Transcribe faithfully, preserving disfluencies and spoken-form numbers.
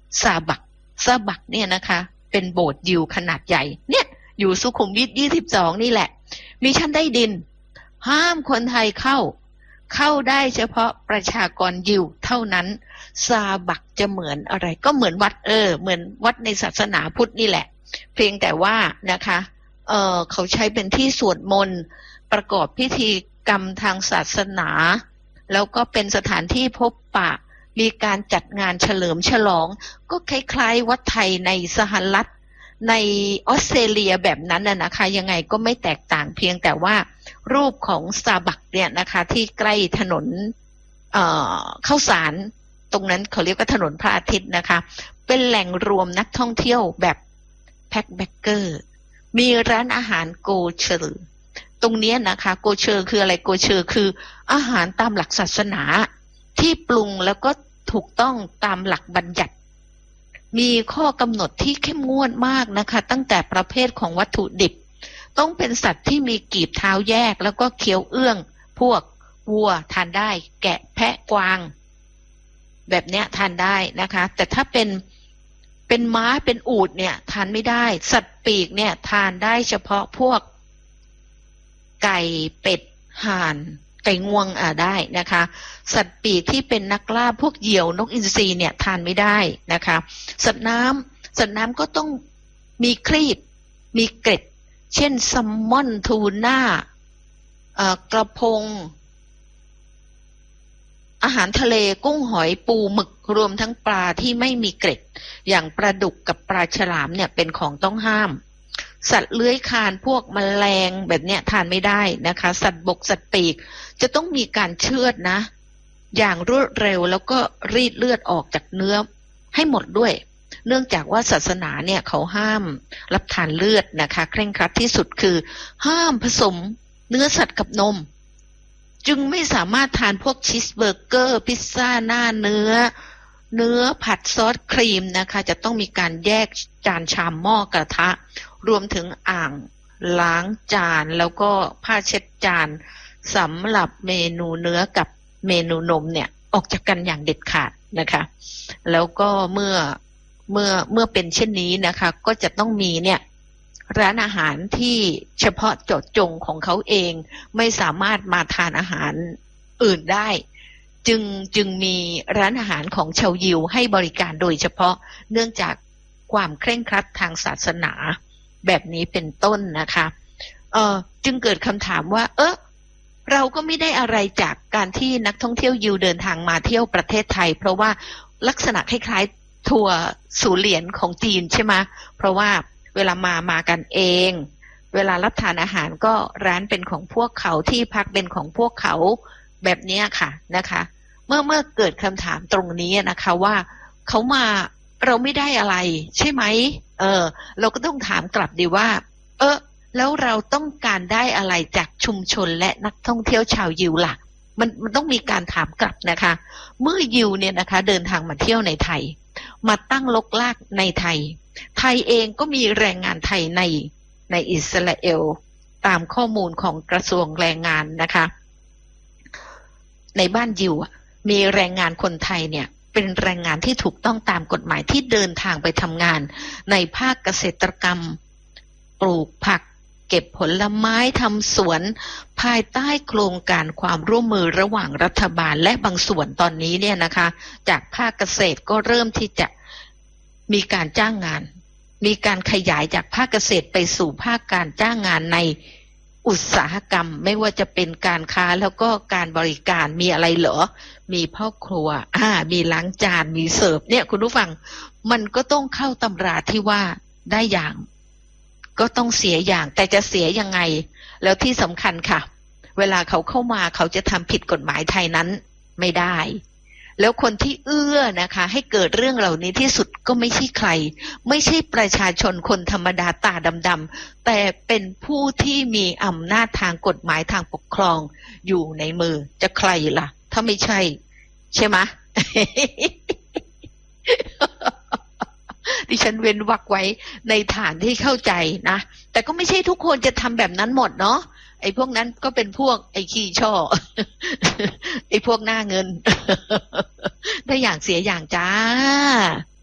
ซาบักซาบักเนี่ยนะคะเป็นโบสถ์ยิวขนาดใหญ่เนี่ยอยู่สุขุมวิทยี่สิบสองนี่แหละมีชั้นใต้ดินห้ามคนไทยเข้าเข้าได้เฉพาะประชากรยิวเท่านั้นซาบักจะเหมือนอะไรก็เหมือนวัดเออเหมือนวัดในศาสนาพุทธนี่แหละเพียงแต่ว่านะคะเออเขาใช้เป็นที่สวดมนต์ประกอบพิธีกรรมทางศาสนาแล้วก็เป็นสถานที่พบปะมีการจัดงานเฉลิมฉลองก็คล้ายๆวัดไทยในสหรัฐในออสเตรเลียแบบนั้นน่ะนะคะยังไงก็ไม่แตกต่างเพียงแต่ว่ารูปของสตาร์บัคเนี่ยนะคะที่ใกล้ถนนเอ่อข้าวสารตรงนั้นเขาเรียกว่าถนนพระอาทิตย์นะคะเป็นแหล่งรวมนักท่องเที่ยวแบบแพ็คแบ็คเกอร์มีร้านอาหารโกเชอร์ตรงนี้นะคะโกเชอร์คืออะไรโกเชอร์คืออาหารตามหลักศาสนาที่ปรุงแล้วก็ถูกต้องตามหลักบัญญัติมีข้อกำหนดที่เข้มงวดมากนะคะตั้งแต่ประเภทของวัตถุดิบต้องเป็นสัตว์ที่มีกีบเท้าแยกแล้วก็เคี้ยวเอื้องพวกวัวทานได้แกะแพะกวางแบบเนี้ยทานได้นะคะแต่ถ้าเป็นเป็นม้าเป็นอูฐเนี่ยทานไม่ได้สัตว์ปีกเนี่ยทานได้เฉพาะพวกไก่เป็ดห่านไก่งวงอ่าได้นะคะสัตว์ปีกที่เป็นนักล่าพวกเหยี่ยวนกอินทรีเนี่ยทานไม่ได้นะคะสัตว์น้ำสัตว์น้ำก็ต้องมีครีบมีเกล็ดเช่นแซลมอนทูน่าเอ่อกระพงอาหารทะเลกุ้งหอยปูหมึกรวมทั้งปลาที่ไม่มีเกล็ดอย่างปลาดุกกับปลาฉลามเนี่ยเป็นของต้องห้ามสัตว์เลื้อยคลานพวกแมลงแบบเนี้ยทานไม่ได้นะคะสัตว์บกสัตว์ปีกจะต้องมีการเชือดนะอย่างรวดเร็วแล้วก็รีดเลือดออกจากเนื้อให้หมดด้วยเนื่องจากว่าศาสนาเนี่ยเขาห้ามรับทานเลือดนะคะเคร่งครัดที่สุดคือห้ามผสมเนื้อสัตว์กับนมจึงไม่สามารถทานพวกชีสเบอร์เกอร์พิซซ่าหน้าเนื้อเนื้อผัดซอสครีมนะคะจะต้องมีการแยกจานชามหม้อกระทะรวมถึงอ่างล้างจานแล้วก็ผ้าเช็ดจานสำหรับเมนูเนื้อกับเมนูนมเนี่ยออกจากกันอย่างเด็ดขาดนะคะแล้วก็เมื่อเมื่อเมื่อเป็นเช่นนี้นะคะก็จะต้องมีเนี่ยร้านอาหารที่เฉพาะเจาะจงของเขาเองไม่สามารถมาทานอาหารอื่นได้จึงจึงมีร้านอาหารของชาวยิวให้บริการโดยเฉพาะเนื่องจากความเคร่งครัดทางศาสนาแบบนี้เป็นต้นนะคะเอ่อจึงเกิดคำถามว่าเออเราก็ไม่ได้อะไรจากการที่นักท่องเที่ยวยิวเดินทางมาเที่ยวประเทศไทยเพราะว่าลักษณะคล้ายๆทัวร์ศูนย์เหรียญของจีนใช่ไหมเพราะว่าเวลามามากันเองเวลารับทานอาหารก็ร้านเป็นของพวกเขาที่พักเป็นของพวกเขาแบบนี้ค่ะนะคะเมื่อเมื่อเกิดคำถามตรงนี้นะคะว่าเขามาเราไม่ได้อะไรใช่ไหมเออเราก็ต้องถามกลับดีว่าเออแล้วเราต้องการได้อะไรจากชุมชนและนักท่องเที่ยวชาวยิวล่ะมันมันต้องมีการถามกลับนะคะเมื่อยิวเนี่ยนะคะเดินทางมาเที่ยวในไทยมาตั้งลกลากในไทยไทยเองก็มีแรงงานไทยในในอิสราเอลตามข้อมูลของกระทรวงแรงงานนะคะในบ้านยิวมีแรงงานคนไทยเนี่ยเป็นแรงงานที่ถูกต้องตามกฎหมายที่เดินทางไปทำงานในภาคเกษตรกรรมปลูกผักเก็บผลไม้ทำสวนภายใต้โครงการความร่วมมือระหว่างรัฐบาลและบางส่วนตอนนี้เนี่ยนะคะจากภาคเกษตรก็เริ่มที่จะมีการจ้างงานมีการขยายจากภาคเกษตรไปสู่ภาคการจ้างงานในอุตสาหกรรมไม่ว่าจะเป็นการค้าแล้วก็การบริการมีอะไรเหรอมีพ่อครัวอ่ามีล้างจานมีเสิร์ฟเนี่ยคุณผู้ฟังมันก็ต้องเข้าตำราที่ว่าได้อย่างก็ต้องเสียอย่างแต่จะเสียยังไงแล้วที่สำคัญค่ะเวลาเขาเข้ามาเขาจะทำผิดกฎหมายไทยนั้นไม่ได้แล้วคนที่เอื้อนะคะให้เกิดเรื่องเหล่านี้ที่สุดก็ไม่ใช่ใครไม่ใช่ประชาชนคนธรรมดาตาดำๆแต่เป็นผู้ที่มีอำนาจทางกฎหมายทางปกครองอยู่ในมือจะใครล่ะถ้าไม่ใช่ใช่ไหม ดิฉันเว้นวรรคไว้ในฐานที่เข้าใจนะแต่ก็ไม่ใช่ทุกคนจะทำแบบนั้นหมดเนาะไอ้พวกนั้นก็เป็นพวกไอ้ขี้ช่อ ไอ้พวกหน้าเงิน ได้อย่างเสียอย่างจ้า